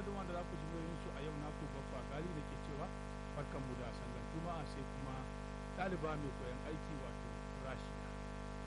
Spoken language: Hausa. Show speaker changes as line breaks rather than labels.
madadin wanda za ku ji su a yau naku Baffa Gali da ke cewa barkanmu da sallar juma'a sai kuma ɗaliba mai koyon aiki wato Rashida.